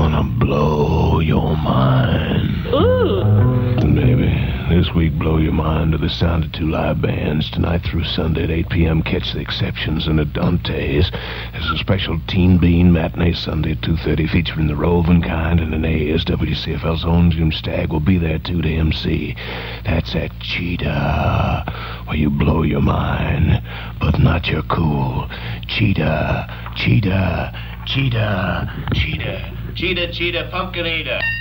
gonna blow your mind. Ooh. Baby, this week blow your mind to the sound of 2 live bands. Tonight through Sunday at 8 p.m. Catch the Exceptions and at Dante's. There's a special Teen Bean matinee Sunday at 2:30 featuring the Roving Kind and an A's. WCFL's own Jim Stagg will be there too to MC. That's at Cheetah, where you blow your mind, but not your cool. Cheetah, Cheetah, Cheetah, Cheetah, Cheetah, Cheetah, Pumpkin Eater.